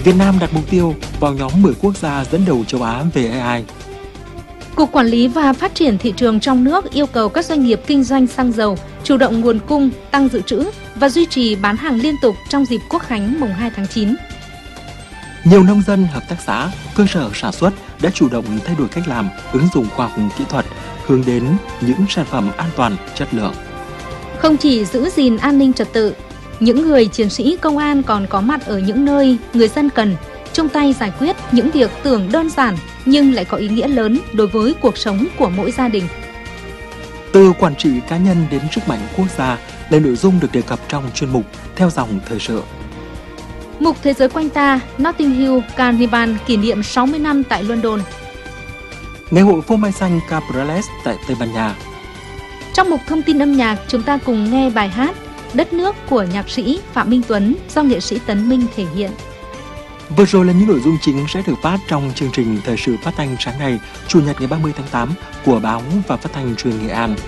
Việt Nam đặt mục tiêu vào nhóm 10 quốc gia dẫn đầu châu Á về AI. Cục Quản lý và Phát triển Thị trường trong nước yêu cầu các doanh nghiệp kinh doanh xăng dầu chủ động nguồn cung, tăng dự trữ và duy trì bán hàng liên tục trong dịp Quốc khánh mùng 2 tháng 9. Nhiều nông dân, hợp tác xã, cơ sở sản xuất đã chủ động thay đổi cách làm, ứng dụng khoa học kỹ thuật, hướng đến những sản phẩm an toàn, chất lượng. Không chỉ giữ gìn an ninh trật tự, những người chiến sĩ công an còn có mặt ở những nơi người dân cần, chung tay giải quyết những việc tưởng đơn giản nhưng lại có ý nghĩa lớn đối với cuộc sống của mỗi gia đình. Từ quản trị cá nhân đến sức mạnh quốc gia là nội dung được đề cập trong chuyên mục Theo dòng thời sự. Mục Thế giới quanh ta, Notting Hill Carnival kỷ niệm 60 năm tại London. Ngày hội phô mai xanh Cabrales tại Tây Ban Nha. Trong mục thông tin âm nhạc, chúng ta cùng nghe bài hát Đất nước của nhạc sĩ Phạm Minh Tuấn do nghệ sĩ Tấn Minh thể hiện. Vừa rồi là những nội dung chính sẽ được phát trong chương trình Thời sự phát thanh sáng nay, Chủ nhật ngày 30 tháng 8 của Báo và Phát thanh Truyền Nghệ An.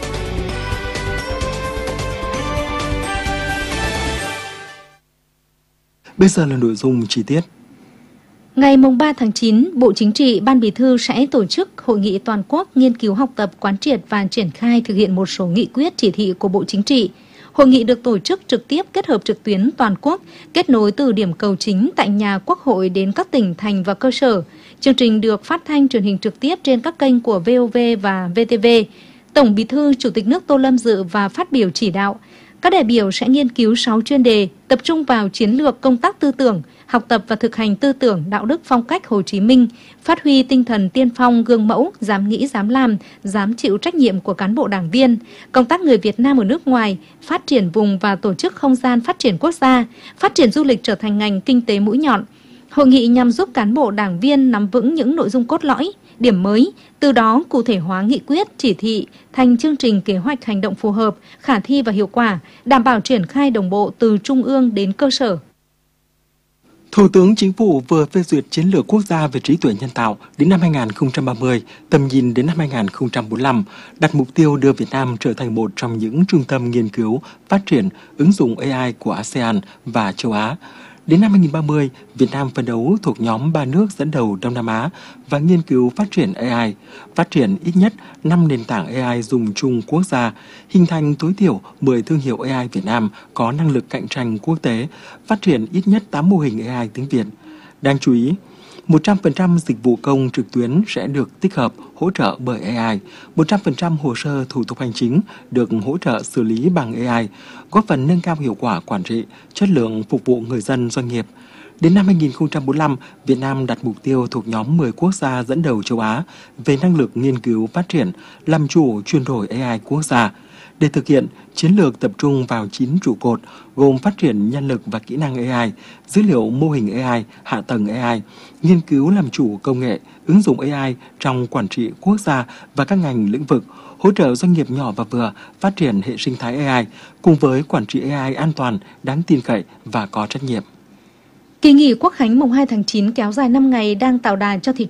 Bây giờ là nội dung chi tiết. Ngày 3 tháng 9, Bộ Chính trị, Ban Bí thư sẽ tổ chức Hội nghị toàn quốc nghiên cứu học tập, quán triệt và triển khai thực hiện một số nghị quyết chỉ thị của Bộ Chính trị. Hội nghị được tổ chức trực tiếp kết hợp trực tuyến toàn quốc, kết nối từ điểm cầu chính tại nhà Quốc hội đến các tỉnh, thành và cơ sở. Chương trình được phát thanh truyền hình trực tiếp trên các kênh của VOV và VTV. Tổng Bí thư Chủ tịch nước Tô Lâm dự và phát biểu chỉ đạo. Các đại biểu sẽ nghiên cứu 6 chuyên đề, tập trung vào chiến lược công tác tư tưởng, học tập và thực hành tư tưởng đạo đức phong cách Hồ Chí Minh, phát huy tinh thần tiên phong gương mẫu, dám nghĩ dám làm, dám chịu trách nhiệm của cán bộ đảng viên, công tác người Việt Nam ở nước ngoài, phát triển vùng và tổ chức không gian phát triển quốc gia, phát triển du lịch trở thành ngành kinh tế mũi nhọn. Hội nghị nhằm giúp cán bộ đảng viên nắm vững những nội dung cốt lõi, điểm mới, từ đó cụ thể hóa nghị quyết, chỉ thị thành chương trình kế hoạch hành động phù hợp, khả thi và hiệu quả, đảm bảo triển khai đồng bộ từ trung ương đến cơ sở. Thủ tướng Chính phủ vừa phê duyệt chiến lược quốc gia về trí tuệ nhân tạo đến năm 2030, tầm nhìn đến năm 2045, đặt mục tiêu đưa Việt Nam trở thành một trong những trung tâm nghiên cứu, phát triển, ứng dụng AI của ASEAN và châu Á. Đến năm 2030, Việt Nam phấn đấu thuộc nhóm 3 nước dẫn đầu Đông Nam Á và nghiên cứu phát triển AI, phát triển ít nhất 5 nền tảng AI dùng chung quốc gia, hình thành tối thiểu 10 thương hiệu AI Việt Nam có năng lực cạnh tranh quốc tế, phát triển ít nhất 8 mô hình AI tiếng Việt. Đáng chú ý, 100% dịch vụ công trực tuyến sẽ được tích hợp hỗ trợ bởi AI, 100% hồ sơ thủ tục hành chính được hỗ trợ xử lý bằng AI, góp phần nâng cao hiệu quả quản trị, chất lượng phục vụ người dân doanh nghiệp. Đến năm 2045, Việt Nam đặt mục tiêu thuộc nhóm 10 quốc gia dẫn đầu châu Á về năng lực nghiên cứu phát triển, làm chủ chuyển đổi AI quốc gia. Để thực hiện, chiến lược tập trung vào 9 trụ cột gồm phát triển nhân lực và kỹ năng AI, dữ liệu mô hình AI, hạ tầng AI, nghiên cứu làm chủ công nghệ, ứng dụng AI trong quản trị quốc gia và các ngành lĩnh vực, hỗ trợ doanh nghiệp nhỏ và vừa phát triển hệ sinh thái AI, cùng với quản trị AI an toàn, đáng tin cậy và có trách nhiệm. Kỳ nghỉ Quốc khánh mùng 2 tháng 9 kéo dài 5 ngày đang tạo đà cho thị